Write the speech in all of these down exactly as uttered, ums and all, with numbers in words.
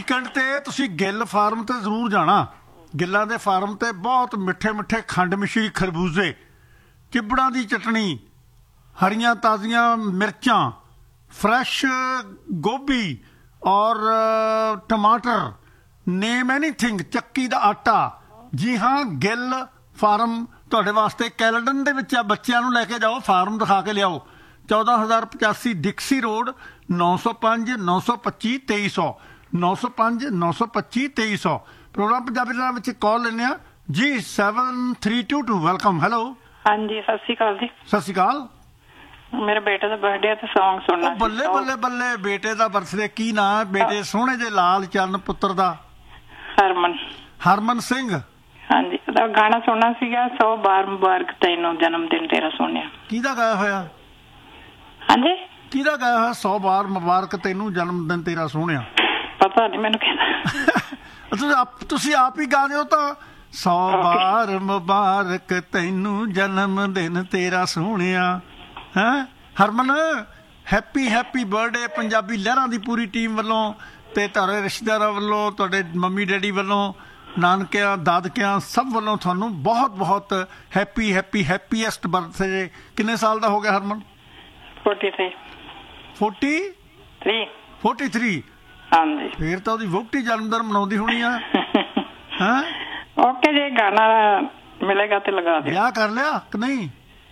Weekend ਤੇ ਤੁਸੀਂ Gill farm ਤੇ ਜ਼ਰੂਰ ਜਾਣਾ। ਗਿੱਲਾਂ ਦੇ ਫਾਰਮ ਤੇ ਬਹੁਤ ਮਿੱਠੇ ਮਿੱਠੇ ਖੰਡ ਮਿਸ਼ਰੀ ਖਰਬੂਜ਼ੇ, ਚਿਬੜਾਂ ਦੀ ਚਟਣੀ, ਹਰੀਆਂ ਤਾਜ਼ੀਆਂ ਮਿਰਚਾਂ, फ्रेश गोभी और टमाटर, नेम एनीथिंग, चक्की का आटा। जी हाँ, गिल फार्म तुहाडे वास्ते कैलेडन दे विच आ। बच्चों नूं लैके जाओ, फार्म दिखा के लियाओ। चौदह हज़ार पचासी डिक्सी रोड, नौ सौ पाँच नौ सौ पच्ची तेई सौ नौ सौ पाँच नौ सौ पच्ची तेई सौ। Programme Punjabi they which call लैने जी seven three to to. Welcome. Hello. हाँ जी, सत श्री अकाल जी। सत श्री अकाल। मेरे बेटे का बर्थडे ते सॉन्ग सुनना। बल्ले बल्ले बल्ले, बेटे का बर्थडे की ना बेटे सोहणे जे लाल चरण पुत्र दा? हरमन। हरमन सिंह। हाँ जी, दा गाना सुनना सीगा, सौ बार मुबारक तैनूं जन्मदिन तेरा सोहणिया। किहदा गाया होया? हाँ जी, किहदा गाया होया सौ बार मुबारक तैनूं जन्मदिन तेरा सोहणिया? पता नहीं मैनूं कहदा। तुसीं आप तुसीं आप ही गा दिओ तां, सौ बार मुबारक तैनूं जन्मदिन तेरा सोहणिया। हैं Harman, happy happy birthday Punjabi लहरां दी पूरी टीम वल्लों ते तुहाडे रिश्तेदारां वल्लों, तुहाडे मम्मी डैडी वल्लों, नानकिਆਂ दादकिਆਂ सब वल्लों तुहानूं बहुत बहुत हैप्पी हैप्पी हैप्पीएस्ट बर्थडे। किन्ने साल दा हो गया Harman? Forty three. Forty three forty three. हाँ जी। फिर तो ਉਹਦੀ ਵੋਟੀ ਜਨਮਦਿਨ ਮਨਾਉਂਦੀ ਹੋਣੀ ਆ। हैं ओके जी, गाना मिलेगा तो लगा दे। ਵਿਆਹ ਕਰ ਲਿਆ ਕਿ ਨਹੀਂ?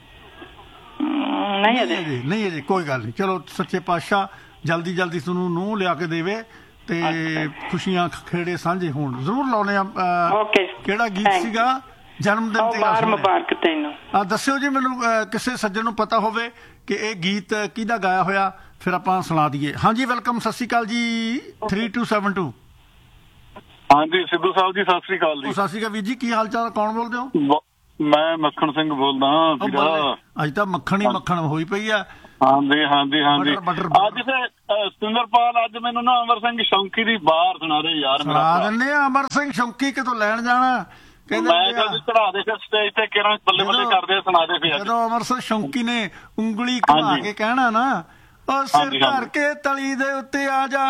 नहीं अजे नहीं अजे कोई गल नहीं। चलो सच्चे पातशाह जल्दी जल्दी तुहानूं नूंह लिया के देवे ते खुशियां खेड़े सांझे होण। जरूर लाउने आ। किहड़ा गीत सीगा? जन्मदिन तेरा मुबारक तैनूं। आ दस्सिओ जी मैनूं, किसी सज्जन नूं पता होवे कि ये गीत किहदा गाया होया, फिर आपां सुणा दईए। हाँ जी, वेलकम। सत श्री अकाल जी। Three two seven two. हाँ जी, सिद्धू साहब जी सत श्री अकाल जी। सत श्री अकाल वीर जी, की हाल चाल? कौन बोलदे हो? मैं मक्खण सिंह बोलदा। अज तो मक्खण ही मक्खण होई पई है। हाँ जी हाँ जी हाँ जी। अज ते सुंदरपाल, अज मैनूं ना अमर सिंह शौंकी दी बार सुना दे यार। सुना दिंदे आ। अमर सिंह शौंकी कितों लैण जाना? चढ़ा दे स्टेज ते किरण बल्ले बल्ले करदे सुना दे। फिर जदों अमर सिंह शौंकी ने उंगली घुमा के कहना ना, ओ सिर धर के तली दे उत्ते आ जा,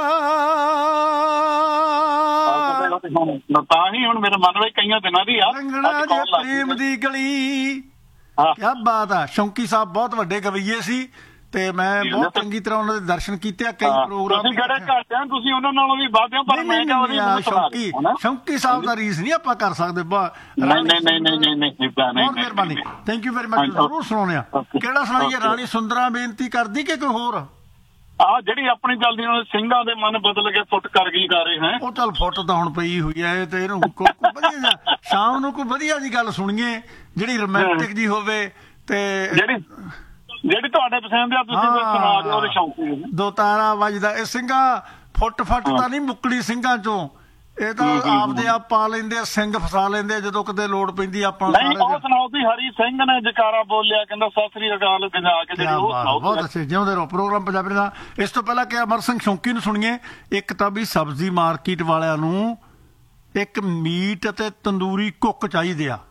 ਤਾਂ ਹੀ ਹੁਣ ਮੇਰੇ ਮਨ ਵਿੱਚ ਕਈਆਂ ਦਿਨਾਂ ਦੀ ਆ ਰੰਗਣਾ ਜੇ ਪ੍ਰੇਮ ਦੀ ਗਲੀ। ਕਿਆ ਬਾਤ ਆ। ਸ਼ੌਂਕੀ ਸਾਹਿਬ ਬਹੁਤ ਵੱਡੇ ਗਵਈਏ ਸੀ ਤੇ ਮੈਂ ਬਹੁਤ ਚੰਗੀ ਤਰ੍ਹਾਂ ਉਹਨਾਂ ਦੇ ਦਰਸ਼ਨ ਕੀਤੇ ਆ। ਕਈ ਪ੍ਰੋਗਰਾਮ ਤੁਸੀਂ ਜਿਹੜੇ ਘੱਟ ਆ, ਤੁਸੀਂ ਉਹਨਾਂ ਨਾਲੋਂ ਵੀ ਵੱਧ ਆ, ਪਰ ਮੈਂ ਕਿਹਾ ਸ਼ੌਂਕੀ ਸ਼ੌਂਕੀ ਸਾਹਿਬ ਦਾ ਰੀਸ ਨਹੀਂ ਆਪਾਂ ਕਰ ਸਕਦੇ। ਨਹੀਂ ਨਹੀਂ ਨਹੀਂ ਨਹੀਂ ਨਹੀਂ ਬਹੁਤ ਮਿਹਰਬਾਨੀ, ਥੈਂਕ ਯੂ ਵੈਰੀ ਮਚ। ਜ਼ਰੂਰ ਸੁਣਾਉਣੇ ਆ। ਕਿਹੜਾ ਸੁਣਾਈਏ? ਰਾਣੀ ਸੁੰਦਰਾ ਬੇਨਤੀ ਕਰਦੀ ਕਿ ਕੋਈ ਹੋਰ? ਆ ਜਿਹੜੀ ਆਪਣੀ ਚੱਲਦੀ ਉਹਨਾਂ ਸਿੰਘਾਂ ਦੇ ਮਨ ਬਦਲ ਕੇ ਫੁੱਟ ਕਰ ਗਈ ਗਾ ਰਹੇ ਹੈ। ਉਹ ਚੱਲ ਫੁੱਟ ਤਾਂ ਹੁਣ ਪਈ ਹੋਈ ਹੈ ਤੇ ਇਹਨੂੰ ਵਧੀਆ ਸ਼ਾਮ ਨੂੰ ਕੋਈ ਵਧੀਆ ਜੀ ਗੱਲ ਸੁਣੀਏ ਜਿਹੜੀ ਰੋਮਾਂਟਿਕ ਜੀ ਹੋਵੇ ਤੇ ਜਿਹੜੀ ਜਿਹੜੀ ਤੁਹਾਡੇ ਪਸੰਦ ਆ, ਤੁਸੀਂ ਸੁਣਾ ਦਿਓ। ਉਹਦੇ ਸ਼ੌਂਕੀ ਦੋ ਤਾਰਾ ਵੱਜਦਾ। ਇਹ ਸਿੰਘਾਂ ਫੁੱਟ ਫੱਟ ਤਾਂ ਨਹੀਂ ਮੁੱਕੜੀ ਸਿੰਘਾਂ ਚੋਂ, ਇਹ ਤਾਂ ਆਪਦੇ ਆਪ ਪਾ ਲੈਂਦੇ ਆ, ਸਿੰਘ ਫਸਾ ਲੈਂਦੇ ਆ ਜਦੋਂ ਕਿਤੇ ਲੋੜ ਪੈਂਦੀ। ਆਪਾਂ ਨਹੀਂ ਉਹ ਸੁਣਾਓ ਵੀ ਹਰੀ ਸਿੰਘ ਨੇ ਜਕਾਰਾ ਬੋਲਿਆ, ਕਹਿੰਦਾ ਸਤਿ ਸ੍ਰੀ ਅਕਾਲ ਗਜਾ ਕੇ, ਜਿਹੜੀ ਉਹ ਸੁਣਾਓ। ਬਹੁਤ ਅੱਛੇ, ਜਿਉਂਦੇ ਰਹੋ। ਪ੍ਰੋਗਰਾਮ ਪੰਜਾਬੀ ਦਾ। ਇਸ ਤੋਂ ਪਹਿਲਾਂ ਕਿ ਅਮਰ ਸਿੰਘ ਸ਼ੌਂਕੀ ਨੂੰ ਸੁਣੀਏ, ਇੱਕ ਤਾਂ ਵੀ ਸਬਜ਼ੀ ਮਾਰਕੀਟ ਵਾਲਿਆਂ ਨੂੰ ਇੱਕ ਮੀਟ ਅਤੇ ਤੰਦੂਰੀ ਕੁੱਕ ਚਾਹੀਦੇ ਆ।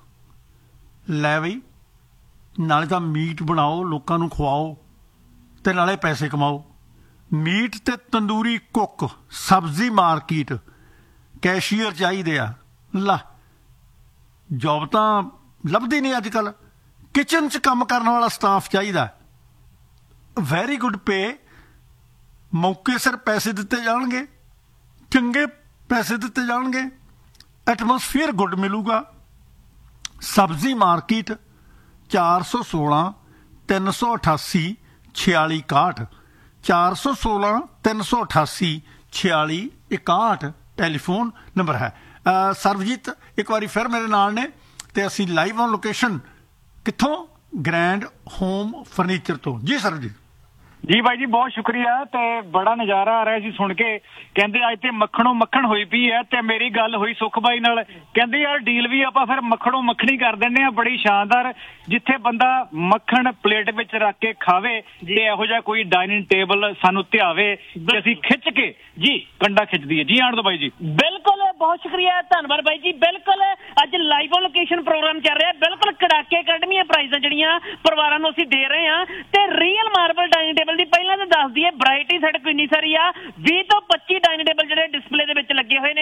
ਲੈ ਬਈ, ਨਾਲੇ ਤਾਂ ਮੀਟ ਬਣਾਓ, ਲੋਕਾਂ ਨੂੰ ਖਵਾਓ ਤੇ ਨਾਲੇ ਪੈਸੇ ਕਮਾਓ। ਮੀਟ ਤੇ ਤੰਦੂਰੀ ਕੁੱਕ, ਸਬਜ਼ੀ ਮਾਰਕੀਟ, ਕੈਸ਼ੀਅਰ ਚਾਹੀਦੇ ਆ। ਲਾ ਜੋਬ ਤਾਂ ਲੱਭਦੀ ਨਹੀਂ ਅੱਜ ਕੱਲ੍ਹ। ਕਿਚਨ 'ਚ ਕੰਮ ਕਰਨ ਵਾਲਾ ਸਟਾਫ ਚਾਹੀਦਾ। ਵੈਰੀ ਗੁੱਡ ਪੇ, ਮੌਕੇ ਸਿਰ ਪੈਸੇ ਦਿੱਤੇ ਜਾਣਗੇ, ਚੰਗੇ ਪੈਸੇ ਦਿੱਤੇ ਜਾਣਗੇ, ਐਟਮੋਸਫੀਅਰ ਗੁੱਡ ਮਿਲੂਗਾ। ਸਬਜ਼ੀ ਮਾਰਕੀਟ ਚਾਰ ਸੌ ਸੋਲਾਂ ਤਿੰਨ ਸੌ ਅਠਾਸੀ ਛਿਆਲੀ ਇਕਾਹਠ, ਚਾਰ ਸੌ ਸੋਲਾਂ ਤਿੰਨ ਸੌ ਅਠਾਸੀ ਛਿਆਲੀ ਇਕਾਹਠ ਟੈਲੀਫੋਨ ਨੰਬਰ ਹੈ। ਸਰਬਜੀਤ ਇੱਕ ਵਾਰੀ ਫਿਰ ਮੇਰੇ ਨਾਲ ਨੇ ਤੇ ਅਸੀਂ ਲਾਈਵ ਔਨ ਲੋਕੇਸ਼ਨ। ਕਿੱਥੋਂ? ਗ੍ਰੈਂਡ ਹੋਮ ਫਰਨੀਚਰ ਤੋਂ। ਜੀ ਸਰਬਜੀਤ ਜੀ ਬਾਈ ਜੀ, ਬਹੁਤ ਸ਼ੁਕਰੀਆ ਤੇ ਬੜਾ ਨਜ਼ਾਰਾ ਆ ਰਿਹਾ ਸੀ ਸੁਣ ਕੇ। ਕਹਿੰਦੇ ਅੱਜ ਤੇ ਮੱਖਣੋਂ ਮੱਖਣ ਹੋਈ ਪਈ ਹੈ ਤੇ ਮੇਰੀ ਗੱਲ ਹੋਈ ਸੁਖ ਬਾਈ ਨਾਲ, ਕਹਿੰਦੇ ਯਾਰ ਡੀਲ ਵੀ ਆਪਾਂ ਫਿਰ ਮੱਖਣੋਂ ਮੱਖਣੀ ਕਰ ਦਿੰਦੇ ਆ। ਬੜੀ ਸ਼ਾਨਦਾਰ, ਜਿੱਥੇ ਬੰਦਾ ਮੱਖਣ ਪਲੇਟ ਵਿੱਚ ਰੱਖ ਕੇ ਖਾਵੇ, ਜੇ ਇਹੋ ਜਿਹਾ ਕੋਈ ਡਾਈਨਿੰਗ ਟੇਬਲ ਸਾਨੂੰ ਧਿਆਵੇ ਤੇ ਅਸੀਂ ਖਿੱਚ ਕੇ ਜੀ ਕੰਡਾ ਖਿੱਚ ਦਈਏ। ਜੀ ਆਣ ਦੋ ਬਾਈ ਜੀ। ਬਿਲਕੁਲ, ਬਹੁਤ ਸ਼ੁਕਰੀਆ, ਧੰਨਵਾਦ ਬਾਈ ਜੀ। ਬਿਲਕੁਲ ਅੱਜ ਲਾਈਵ ਔਨ ਲੋਕੇਸ਼ਨ ਪ੍ਰੋਗਰਾਮ ਚੱਲ ਰਿਹਾ। ਬਿਲਕੁਲ ਕੜਾਕੇ ਕੱਢਵੀਆਂ ਪ੍ਰਾਈਜ਼ਾਂ ਜਿਹੜੀਆਂ ਪਰਿਵਾਰਾਂ ਨੂੰ ਅਸੀਂ ਦੇ ਰਹੇ ਹਾਂ ਤੇ ਰੀਅਲ ਮਾਰਬਲ ਡਾਈਨਿੰਗ ਟੇਬਲ ਦੀ ਪਹਿਲਾਂ ਤਾਂ ਦੱਸ ਦਈਏ ਵੈਰਾਈਟੀ ਸਾਡੇ ਕੋਲ ਇੰਨੀ ਸਾਰੀ ਆ। ਵੀਹ ਤੋਂ ਪੱਚੀ ਡਾਈਨਿੰਗ ਟੇਬਲ ਜਿਹੜੇ ਡਿਸਪਲੇ ਦੇ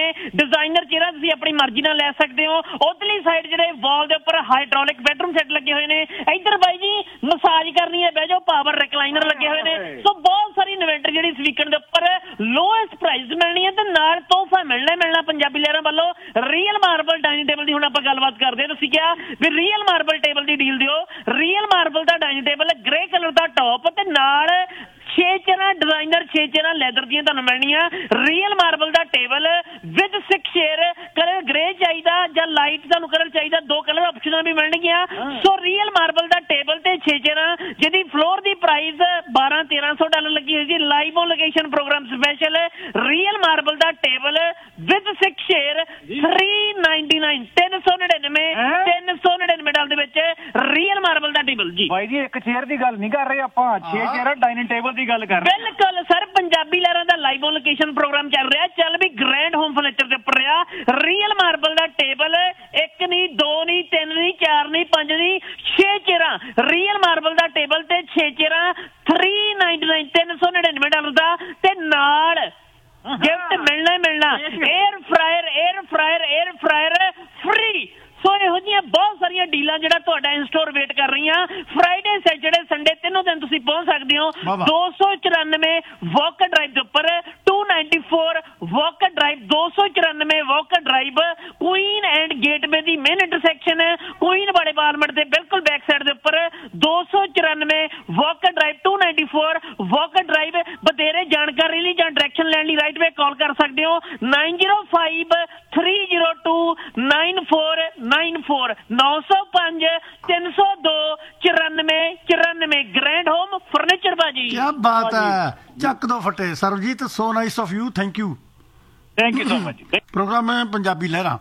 ਡਿਜ਼ਾਈਨਰ ਚੇਅਰਾਂ ਤੁਸੀਂ ਆਪਣੀ ਮਰਜ਼ੀ ਨਾਲ ਲੈ ਸਕਦੇ ਹੋ। ਉਧਰਲੀ ਸਾਈਡ ਜਿਹੜੇ ਵਾਲ ਦੇ ਉੱਪਰ ਹਾਈਡ੍ਰੋਲਿਕ ਬੈਡਰੂਮ ਸੈੱਟ ਲੱਗੇ ਹੋਏ ਨੇ। ਇੱਧਰ ਬਾਈ ਜੀ ਮਸਾਜ ਕਰਨੀ ਹੈ ਬਹਿ ਜਾਓ, ਪਾਵਰ ਰਿਕਲਾਈਨਰ ਲੱਗੇ ਹੋਏ ਨੇ। ਸੋ ਬਹੁਤ ਸਾਰੀ ਇਨਵੈਂਟਰ ਜਿਹੜੀ ਇਸ ਵੀਕਐਂਡ ਦੇ ਉੱਪਰ ਲੋਐਸਟ ਪ੍ਰਾਈਸ ਮਿਲਣੀ ਹੈ ਤੇ ਨਾਲ ਤੋਹਫਾ ਮਿਲਣਾ ਮਿਲਣਾ ਪੰਜਾਬੀ ਲਹਿਰਾਂ ਵੱਲੋਂ। ਰੀਅਲ ਮਾਰਬਲ ਡਾਈਨਿੰਗ ਟੇਬਲ ਦੀ ਹੁਣ ਆਪਾਂ ਗੱਲਬਾਤ ਕਰਦੇ ਹਾਂ। ਤੁਸੀਂ ਕਿਹਾ ਵੀ ਰੀਅਲ ਮਾਰਬਲ ਟੇਬਲ ਦੀ ਡੀਲ ਦਿਓ। ਰੀਅਲ ਮਾਰਬਲ ਦਾ ਡਾਈਨਿੰਗ ਟੇਬਲ ਗ੍ਰੇ ਕਲਰ ਦਾ ਟੌਪ ਤੇ ਨਾਲ ਛੇ ਚੇਅਰਾਂ ਡਿਜ਼ਾਈਨਰ ਛੇ ਚੇਅਰਾਂ ਲੈਦਰ ਦੀਆਂ ਤੁਹਾਨੂੰ ਮਿਲਣੀਆਂ। Real marble the table with six chair, colour grey ਚਾਹੀਦਾ ਜਾਂ ਲਾਈਟ ਤੁਹਾਨੂੰ ਕਲਰ ਚਾਹੀਦਾ, ਦੋ ਕਲਰ ਆਪਸ਼ਨਾਂ ਵੀ ਮਿਲਣਗੀਆਂ। ਸੋ ਰੀਅਲ ਮਾਰਬਲ ਦਾ ਟੇਬਲ ਤੇ ਛੇ ਚੇਅਰਾਂ ਜਿਹਦੀ ਫਲੋਰ ਦੀ ਪ੍ਰਾਈਸ ਬਾਰਾਂ ਤੇਰਾਂ ਸੌ ਡਾਲਰ ਲੱਗੀ ਹੋਈ ਜੀ। Live on location programme special real marble the table with six chair three ninety nine ਤਿੰਨ ਸੌ ਨੜਿਨਵੇਂ ਤਿੰਨ ਸੌ ਨੜਿਨਵੇਂ ਡਾਲਰ ਦੇ ਵਿੱਚ ਰੀਅਲ ਮਾਰਬਲ ਦਾ ਟੇਬਲ ਜੀ। ਬਾਈ ਜੀ ਇੱਕ ਚੇਅਰ ਦੀ ਗੱਲ ਨਹੀਂ ਕਰ ਰਹੇ ਆਪਾਂ, ਛੇ ਚੇਅਰ ਡਾਈਨਿੰਗ ਟੇਬਲ ਦੀ ਗੱਲ ਕਰ ਰਹੇ। ਬਿਲਕੁਲ ਸਰ, ਪੰਜਾਬੀ ਲਹਿਰਾਂ ਦਾ ਲਾਈਵ ਔਨ ਲੋਕੇਸ਼ਨ ਪ੍ਰੋਗਰਾਮ ਚੱਲ ਰਿਹਾ। ਚੱਲ ਵੀ ਗ੍ਰੈਂਡ ਹੋਮ ਫਰਨੀਚਰ ਦੇ ਉੱਪਰ ਰਿਹਾ ਰੀਅਲ ਮਾਰਬਲ ਦਾ ਟੇਬਲ, ਇੱਕ ਨਹੀਂ ਦੋ ਨਹੀਂ ਤਿੰਨ ਨਹੀਂ ਚਾਰ ਨਹੀਂ ਪੰਜ ਨਹੀਂ ਛੇ ਚੇਅਰਾਂ ਰੀਅਲ ਮਾਰਬਲ ਦਾ ਟੇਬਲ ਤੇ ਛੇ ਚੇਅਰਾਂ ਥ੍ਰੀ ਨਾਈਨਟੀ ਨਾਈਨ ਤਿੰਨ ਸੌ ਨੜਿਨਵੇਂ ਡਾਲਰ ਦਾ ਤੇ ਨਾਲ ਗਿਫਟ ਮਿਲਣਾ ਹੀ ਮਿਲਣਾ air fryer air fryer air fryer free. ਸੋ ਇਹੋ ਜਿਹੀਆਂ ਬਹੁਤ ਸਾਰੀਆਂ ਡੀਲਾਂ ਜਿਹੜਾ ਤੁਹਾਡਾ ਇਨਸਟੋਰ ਵੇਟ ਕਰ ਰਹੀਆਂ। ਫਰਾਈਡੇ ਸੈਟਰਡੇ ਸੰਡੇ ਤਿੰਨੋਂ ਦਿਨ ਤੁਸੀਂ ਪਹੁੰਚ ਸਕਦੇ ਹੋ। ਦੋ ਸੌ ਚੁਰਾਨਵੇਂ ਵਾਕਰ ਡਰਾਈਵ ਦੇ ਉੱਪਰ to ninety four Walker drive ਦੋ ਸੌ ਚੁਰਾਨਵੇਂ Walker drive Queen and gateway the main intersection Queen ਵਾਲੇ ਬਾਲਮਟ ਦੇ ਬਿਲਕੁਲ ਬੈਕ ਸਾਈਡ ਦੇ ਉੱਪਰ ਦੋ ਸੌ ਚੁਰਾਨਵੇਂ Walker drive to ninety four Walker drive. ਵਧੇਰੇ ਜਾਣਕਾਰੀ ਲਈ ਜਾਂ ਡਾਇਰੈਕਸ਼ਨ ਲੈਣ ਲਈ ਰਾਈਟ ਵੇ ਕਾਲ ਕਰ ਸਕਦੇ ਹੋ nine zero five three zero two nine four nine four ਨੌ ਸੌ ਪੰਜ ਤਿੰਨ ਸੌ ਦੋ ਚੁਰਾਨਵੇਂ ਚੁਰਾਨਵੇਂ ਗ੍ਰੈਂਡ ਹੋਮ ਫਰਨੀਚਰ ਬਾਜੀ। ਕੀ ਬਾਤ ਹੈ, ਚੱਕ ਦੋ ਫਟੇ Sarabjit. So nice of you, thank you thank you so much. Programme ਹੈ ਪੰਜਾਬੀ ਲਹਿਰਾਂ।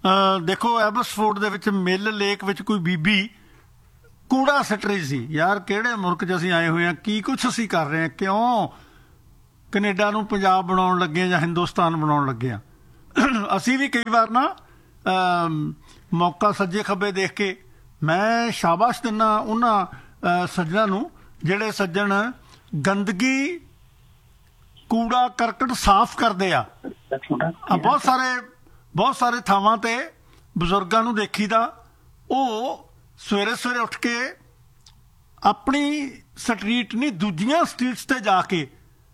ਦੇਖੋ ਐਬਸਫੋਰਡ ਦੇ ਵਿੱਚ ਮਿਲ ਲੇਕ ਵਿੱਚ ਕੋਈ ਬੀਬੀ ਕੂੜਾ ਸਿੱਟ ਰਹੀ ਸੀ। ਯਾਰ ਕਿਹੜੇ ਮੁਲਕ 'ਚ ਅਸੀਂ ਆਏ ਹੋਏ ਹਾਂ, ਕੀ ਕੁਛ ਅਸੀਂ ਕਰ ਰਹੇ ਹਾਂ, ਕਿਉਂ ਕੈਨੇਡਾ ਨੂੰ ਪੰਜਾਬ ਬਣਾਉਣ ਲੱਗੇ ਜਾਂ ਹਿੰਦੁਸਤਾਨ ਬਣਾਉਣ ਲੱਗੇ ਹਾਂ। ਅਸੀਂ ਵੀ ਕਈ ਵਾਰ ਨਾ ਮੌਕਾ ਸੱਜੇ ਖੱਬੇ ਦੇਖ ਕੇ ਮੈਂ ਸ਼ਾਬਾਸ਼ ਦਿੰਦਾ ਉਹਨਾਂ ਸੱਜਣਾਂ ਨੂੰ ਜਿਹੜੇ ਸੱਜਣ ਗੰਦਗੀ ਕੂੜਾ ਕਰਕਟ ਸਾਫ਼ ਕਰਦੇ ਆ। ਬਹੁਤ ਸਾਰੇ ਬਹੁਤ ਸਾਰੇ ਥਾਵਾਂ ਤੇ ਬਜ਼ੁਰਗਾਂ ਨੂੰ ਦੇਖੀਦਾ ਉਹ ਸਵੇਰੇ ਸਵੇਰੇ ਉੱਠ ਕੇ ਆਪਣੀ ਸਟਰੀਟ ਨਹੀਂ ਦੂਜੀਆਂ ਸਟਰੀਟਸ ਤੇ ਜਾ ਕੇ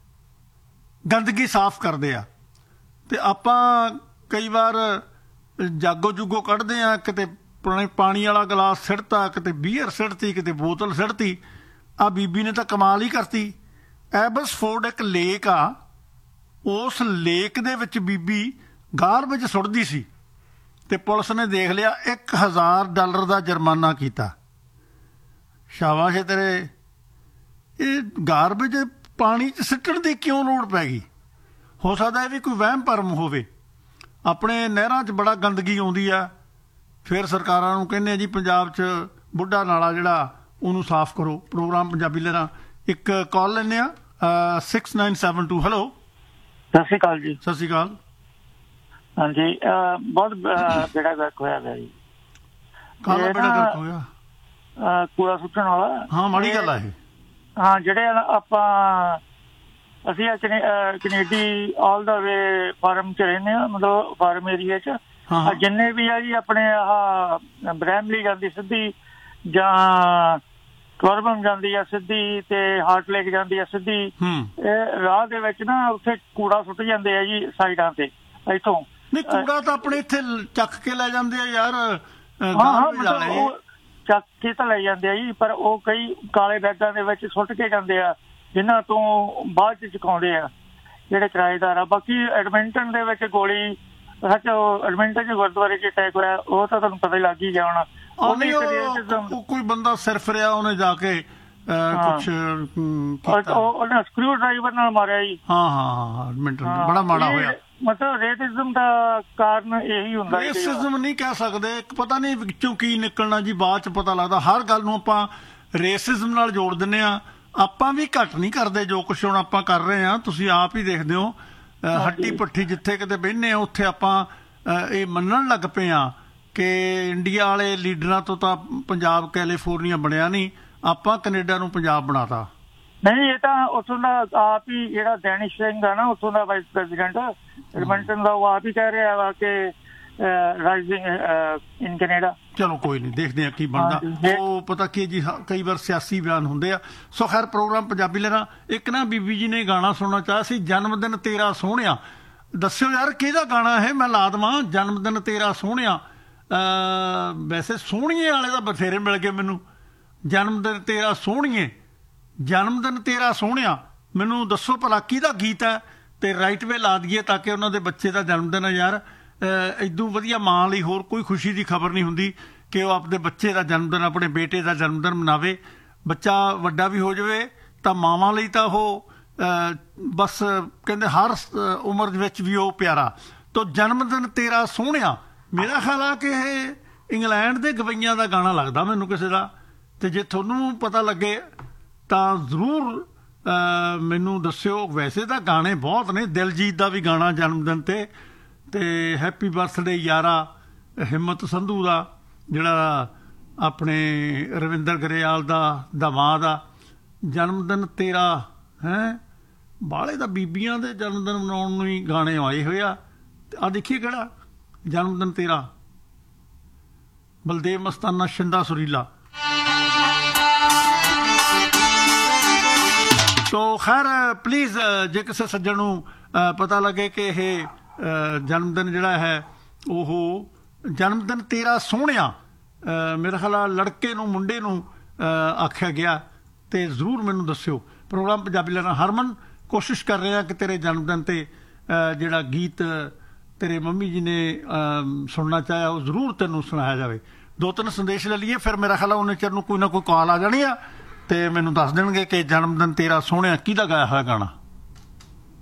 ਗੰਦਗੀ ਸਾਫ਼ ਕਰਦੇ ਆ। ਤੇ ਆਪਾਂ ਕਈ ਵਾਰ ਜਾਗੋ ਜੁਗੋ ਕੱਢਦੇ ਆ, ਕਿਤੇ ਪਾਣੀ ਵਾਲਾ ਗਲਾਸ ਸਿੱਟਤਾ, ਕਿਤੇ ਬੀਅਰ ਸਿੱਟਤੀ, ਕਿਤੇ ਬੋਤਲ ਸਿੱਟਤੀ। ਆ ਬੀਬੀ ਨੇ ਤਾਂ ਕਮਾਲ ਹੀ ਕਰਤੀ। ਐਬਸਫੋਰਡ ਇੱਕ ਲੇਕ ਆ, ਉਸ ਲੇਕ ਦੇ ਵਿੱਚ ਬੀਬੀ ਗਾਰਬੇਜ ਸੁੱਟਦੀ ਸੀ ਤੇ ਪੁਲਿਸ ਨੇ ਦੇਖ ਲਿਆ, ਇੱਕ ਹਜ਼ਾਰ ਡਾਲਰ ਦਾ ਜੁਰਮਾਨਾ ਕੀਤਾ। ਸ਼ਾਬਾਸ਼ ਹੈ ਤੇਰੇ। ਇਹ ਗਾਰਬੇਜ ਪਾਣੀ 'ਚ ਸਿੱਟਣ ਦੀ ਕਿਉਂ ਲੋੜ ਪੈ ਗਈ? ਹੋ ਸਕਦਾ ਇਹ ਵੀ ਕੋਈ ਵਹਿਮ ਭਰਮ ਹੋਵੇ। ਆਪਣੇ ਨਹਿਰਾਂ 'ਚ ਬੜਾ ਗੰਦਗੀ ਆਉਂਦੀ ਆ, ਫਿਰ ਸਰਕਾਰਾਂ ਨੂੰ ਕਹਿੰਦੇ ਆ ਜੀ ਪੰਜਾਬ 'ਚ ਬੁੱਢਾ ਨਾਲਾ ਜਿਹੜਾ ਉਹਨੂੰ ਸਾਫ਼ ਕਰੋ। ਪ੍ਰੋਗਰਾਮ ਪੰਜਾਬੀ ਲਹਿਰਾਂ। ਇੱਕ ਕਾਲ ਲੈਂਦੇ ਆ six nine seven to. Hello, ਸਤਿ ਸ਼੍ਰੀ ਅਕਾਲ ਜੀ। ਸਤਿ ਸ਼੍ਰੀ ਅਕਾਲ। ਹਾਂਜੀ, ਬਹੁਤ ਬੇੜਾ ਗਰਕ ਹੋਇਆ ਗਿਆ ਜੀ। ਕਾਹਦਾ ਬੇੜਾ ਗਰਕ ਹੋਇਆ? ਕੂੜਾ ਸੁੱਟਣ ਵਾਲਾ। ਹਾਂ, ਮਾੜੀ ਗੱਲ ਆ ਇਹ। ਹਾਂ, ਜਿਹੜੇ ਆਪਾਂ ਅਸੀਂ ਕੈਨੇਡੀ ਆਲ ਦਾ ਵੇ ਫਾਰਮ 'ਚ ਰਹਿੰਦੇ ਹਾਂ, ਮਤਲਬ ਫਾਰਮ ਏਰੀਆ 'ਚ ਜਿੰਨੇ ਵੀ ਆ ਜੀ ਆਪਣੇ ਆਹ ਬਰੈਮਲੀ ਜਾਂਦੀ ਸਿੱਧੀ ਜਾਂ ਟੋਰਬਨ ਜਾਂਦੀ ਆ ਸਿੱਧੀ ਤੇ ਹਾਰਟ ਲੇਕ ਜਾਂਦੀ ਆ ਸਿੱਧੀ, ਇਹ ਰਾਹ ਦੇ ਵਿੱਚ ਨਾ ਉੱਥੇ ਕੂੜਾ ਸੁੱਟ ਜਾਂਦੇ ਆ ਜੀ ਸਾਈਡਾਂ ਤੇ। ਇੱਥੋਂ ਨਹੀਂ, ਕੂੜਾ ਤਾਂ ਆਪਣੇ ਇੱਥੇ ਚੱਕ ਕੇ ਲੈ ਜਾਂਦੇ ਆ ਯਾਰ। ਹਾਂ ਹਾਂ, ਚੱਕ ਕੇ ਤਾਂ ਲੈ ਜਾਂਦੇ ਆ ਜੀ, ਪਰ ਉਹ ਕਈ ਕਾਲੇ ਬੈਗਾਂ ਦੇ ਵਿੱਚ ਸੁੱਟ ਕੇ ਜਾਂਦੇ ਆ ਜਿਨ੍ਹਾਂ ਤੋਂ ਬਾਅਦ ਚ ਚੁਕਾਉਂਦੇ ਆ ਜਿਹੜੇ ਕਿਰਾਏਦਾਰ ਆ। ਬਾਕੀ ਐਡਮਿੰਟਨ ਦੇ ਵਿੱਚ ਗੋਲੀ ਸੱਚ ਐਡਮਿੰਟਨ ਚ ਗੁਰਦੁਆਰੇ ਚ ਅਟੈਕ ਹੋਇਆ, ਉਹ ਤਾਂ ਤੁਹਾਨੂੰ ਪਤਾ ਹੀ ਲੱਗ ਹੀ ਗਿਆ ਹੋਣਾ। ਕੋਈ ਬੰਦਾ ਸਿਰ ਫਿਰਿਆ, ਉਹਨੇ ਜਾ ਕੇ ਕੁਛ ਉਹਨੇ ਸਕਰੂ ਡਰਾਈਵਰ ਨਾਲ ਮਾਰਿਆ ਜੀ। ਹਾਂ ਹਾਂ, ਐਡਮਿੰਟਨ ਬੜਾ ਮਾੜਾ ਹੋਇਆ। ਮਤਲਬ ਰੇਸਿਜ਼ਮ ਦਾ ਕਾਰਨ ਇਹੀ ਹੁੰਦਾ। ਰੇਸਿਜ਼ਮ ਨਹੀਂ ਕਹਿ ਸਕਦੇ, ਪਤਾ ਨਹੀਂ ਵਿੱਚੋਂ ਕੀ ਨਿਕਲਣਾ ਜੀ, ਬਾਅਦ ਚ ਪਤਾ ਲੱਗਦਾ। ਹਰ ਗੱਲ ਨੂੰ ਆਪਾਂ ਰੇਸਿਜ਼ਮ ਨਾਲ ਜੋੜ ਦਿੰਦੇ ਆ। ਆਪਾਂ ਵੀ ਘੱਟ ਨਹੀਂ ਕਰਦੇ ਜੋ ਕੁਛ ਹੁਣ ਆਪਾਂ ਕਰ ਰਹੇ ਹਾਂ। ਤੁਸੀਂ ਆਪ ਹੀ ਦੇਖਦੇ ਹੋ, ਹੱਟੀ ਪੱਠੀ ਜਿੱਥੇ ਕਿਤੇ ਬਹਿੰਦੇ ਆ ਉੱਥੇ ਆਪਾਂ ਇਹ ਮੰਨਣ ਲੱਗ ਪਏ ਆ ਕਿ ਇੰਡੀਆ ਵਾਲੇ ਲੀਡਰਾਂ ਤੋਂ ਤਾਂ ਪੰਜਾਬ ਕੈਲੀਫੋਰਨੀਆ ਬਣਿਆ ਨਹੀਂ, ਆਪਾਂ ਕੈਨੇਡਾ ਨੂੰ ਪੰਜਾਬ ਬਣਾਤਾ। ਨਹੀਂ, ਇਹ ਤਾਂ ਉੱਥੋਂ ਦਾ ਆਪ ਹੀ ਜਿਹੜਾ ਦੈਨਿਸ਼ ਸਿੰਘ ਆ ਨਾ, ਉੱਥੋਂ ਦਾ ਵਾਈਸ ਪ੍ਰੈਜ਼ੀਡੈਂਟ ਐਡਮੰਟਨ ਦਾ, ਉਹ ਆਪ ਹੀ ਕਹਿ ਰਿਹਾ ਵਾ ਕਿ ਰਾਈਜ਼ਿੰਗ ਇਨ ਕੈਨੇਡਾ। ਚਲੋ ਕੋਈ ਨਹੀਂ, ਦੇਖਦੇ ਆ ਕੀ ਬਣਦਾ। ਉਹ ਪਤਾ ਕੀ ਜੀ, ਕਈ ਵਾਰ ਸਿਆਸੀ ਬਿਆਨ ਹੁੰਦੇ ਆ। ਸੋ ਖੈਰ, ਪ੍ਰੋਗਰਾਮ ਪੰਜਾਬੀ ਲਹਿਰਾਂ। ਇੱਕ ਨਾ ਬੀਬੀ ਜੀ ਨੇ ਗਾਣਾ ਸੁਣਨਾ ਚਾਹਿਆ ਸੀ, ਜਨਮ ਦਿਨ ਤੇਰਾ ਸੋਹਣਿਆ। ਦੱਸਿਓ ਯਾਰ ਕਿਹਦਾ ਗਾਣਾ ਇਹ, ਮੈਂ ਲਾ ਦੇਵਾਂ। ਜਨਮ ਦਿਨ ਤੇਰਾ ਸੋਹਣਿਆ। ਵੈਸੇ ਸੋਹਣੀਏ ਵਾਲੇ ਤਾਂ ਬਥੇਰੇ ਮਿਲ ਗਏ ਮੈਨੂੰ। ਜਨਮ ਦਿਨ ਤੇਰਾ ਸੋਹਣੀਏ, ਜਨਮ ਦਿਨ ਤੇਰਾ ਸੋਹਣਿਆ। ਮੈਨੂੰ ਦੱਸੋ ਭਲਾ ਕਿਹਦਾ ਗੀਤ ਹੈ, ਤੇ ਰਾਈਟ ਵੇ ਲਾ ਦਈਏ ਤਾਂ ਕਿ ਉਹਨਾਂ ਦੇ ਬੱਚੇ ਦਾ ਜਨਮ ਦਿਨ ਹੈ। ਯਾਰ ਇਦੋਂ ਵਧੀਆ ਮਾਂ ਲਈ ਹੋਰ ਕੋਈ ਖੁਸ਼ੀ ਦੀ ਖਬਰ ਨਹੀਂ ਹੁੰਦੀ ਕਿ ਉਹ ਆਪਣੇ ਬੱਚੇ ਦਾ ਜਨਮ ਦਿਨ, ਆਪਣੇ ਬੇਟੇ ਦਾ ਜਨਮ ਦਿਨ ਮਨਾਵੇ। ਬੱਚਾ ਵੱਡਾ ਵੀ ਹੋ ਜਾਵੇ ਤਾਂ ਮਾਵਾਂ ਲਈ ਤਾਂ ਉਹ ਬਸ ਕਹਿੰਦੇ ਹਰ ਉਮਰ ਵਿੱਚ ਵੀ ਉਹ ਪਿਆਰਾ। ਤੋ ਜਨਮ ਦਿਨ ਤੇਰਾ ਸੋਹਣਿਆ, ਮੇਰਾ ਖਿਆਲ ਆ ਕਿ ਇਹ ਇੰਗਲੈਂਡ ਦੇ ਗਵਈਆਂ ਦਾ ਗਾਣਾ ਲੱਗਦਾ ਮੈਨੂੰ ਕਿਸੇ ਦਾ। ਤੇ ਜੇ ਤੁਹਾਨੂੰ ਪਤਾ ਲੱਗੇ ਤਾਂ ਜ਼ਰੂਰ ਮੈਨੂੰ ਦੱਸਿਓ। ਵੈਸੇ ਤਾਂ ਗਾਣੇ ਬਹੁਤ ਨੇ, ਦਿਲਜੀਤ ਦਾ ਵੀ ਗਾਣਾ ਜਨਮ ਦਿਨ ਤੇ ਤੇ ਹੈਪੀ ਬਰਥਡੇ ਯਾਰਾ, ਹਿੰਮਤ ਸੰਧੂ ਦਾ ਜਿਹੜਾ ਆਪਣੇ ਰਵਿੰਦਰ ਗਰੇਵਾਲ ਦਾ ਦਮਾਦ ਆ, ਜਨਮ ਦਿਨ ਤੇਰਾ ਹੈ। ਬਾਹਲੇ ਤਾਂ ਬੀਬੀਆਂ ਦੇ ਜਨਮ ਦਿਨ ਮਨਾਉਣ ਨੂੰ ਹੀ ਗਾਣੇ ਆਏ ਹੋਏ ਆ। ਆ ਦੇਖੀਏ ਕਿਹੜਾ ਜਨਮ ਦਿਨ ਤੇਰਾ, ਬਲਦੇਵ ਮਸਤਾਨਾ, ਸ਼ਿੰਦਾ ਸੁਰੀਲਾ। ਤੋ ਖੈਰ ਪਲੀਜ਼, ਜੇ ਕਿਸੇ ਸੱਜਣ ਨੂੰ ਪਤਾ ਲੱਗੇ ਕਿ ਇਹ ਜਨਮ ਦਿਨ ਜਿਹੜਾ ਹੈ ਉਹ ਜਨਮ ਦਿਨ ਤੇਰਾ ਸੋਹਣਿਆ, ਮੇਰਾ ਖਿਆਲ ਲੜਕੇ ਨੂੰ ਮੁੰਡੇ ਨੂੰ ਆਖਿਆ ਗਿਆ, ਤੇ ਜ਼ਰੂਰ ਮੈਨੂੰ ਦੱਸਿਓ। ਪ੍ਰੋਗਰਾਮ ਪੰਜਾਬੀ ਲਹਿਰਾਂ। ਹਰਮਨ, ਕੋਸ਼ਿਸ਼ ਕਰ ਰਹੇ ਹਾਂ ਕਿ ਤੇਰੇ ਜਨਮ ਦਿਨ ਤੇ ਜਿਹੜਾ ਗੀਤ ਤੇਰੇ ਮੰਮੀ ਜੀ ਨੇ ਸੁਣਨਾ ਚਾਹਿਆ ਉਹ ਜ਼ਰੂਰ ਤੈਨੂੰ ਸੁਣਾਇਆ ਜਾਵੇ। ਦੋ ਤਿੰਨ ਸੰਦੇਸ਼ ਲੈ ਲਈਏ, ਫਿਰ ਮੇਰਾ ਖਿਆਲ ਉਹਨੇ ਚਿਰ ਨੂੰ ਕੋਈ ਨਾ ਕੋਈ ਕਾਲ ਆ ਜਾਣੀ ਆ ਤੇ ਮੈਨੂੰ ਦੱਸ ਦੇਣਗੇ ਕਿ ਜਨਮ ਦਿਨ ਤੇਰਾ ਸੋਹਣਿਆ ਕਿਹਦਾ ਗਾਇਆ ਹੋਇਆ ਗਾਣਾ।